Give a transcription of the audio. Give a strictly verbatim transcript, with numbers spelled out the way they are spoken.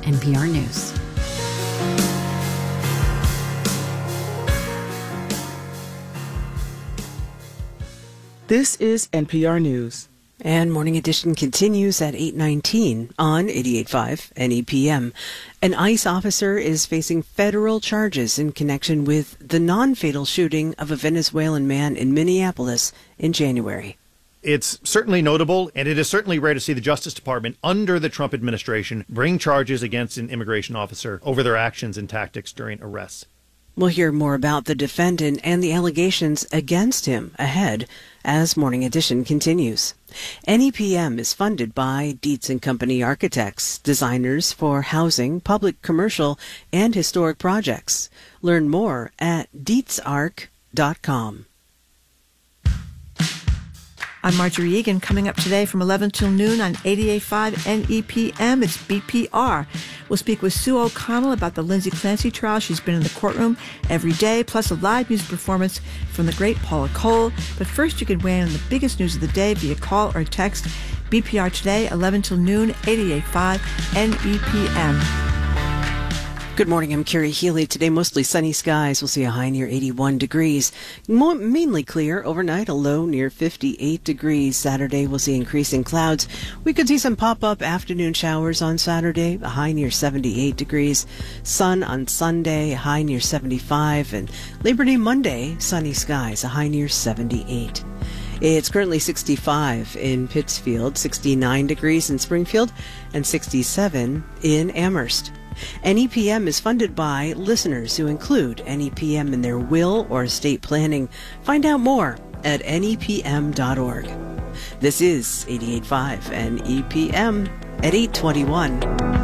N P R News. This is N P R News. And Morning Edition continues at eight nineteen on eighty-eight point five N E P M. An ICE officer is facing federal charges in connection with the non-fatal shooting of a Venezuelan man in Minneapolis in January. It's certainly notable, and it is certainly rare to see the Justice Department under the Trump administration bring charges against an immigration officer over their actions and tactics during arrests. We'll hear more about the defendant and the allegations against him ahead as Morning Edition continues. N E P M is funded by Dietz and Company architects, designers for housing, public, commercial, and historic projects. Learn more at dietz arc dot com. I'm Marjorie Egan, coming up today from eleven till noon on eighty-eight point five N E P M. It's B P R. We'll speak with Sue O'Connell about the Lindsay Clancy trial. She's been in the courtroom every day, plus a live music performance from the great Paula Cole. But first, you can weigh in on the biggest news of the day via call or text. B P R today, eleven till noon, eighty-eight point five N E P M. Good morning, I'm Carrie Healy. Today, mostly sunny skies. We'll see a high near eighty-one degrees. Mo- mainly clear overnight, a low near fifty-eight degrees. Saturday, we'll see increasing clouds. We could see some pop-up afternoon showers on Saturday, a high near seventy-eight degrees. Sun on Sunday, a high near seventy-five. And Labor Day Monday, sunny skies, a high near seventy-eight. It's currently sixty-five in Pittsfield, sixty-nine degrees in Springfield, and sixty-seven in Amherst. N E P M is funded by listeners who include N E P M in their will or estate planning. Find out more at N E P M dot org. This is eighty-eight point five N E P M at eight twenty-one.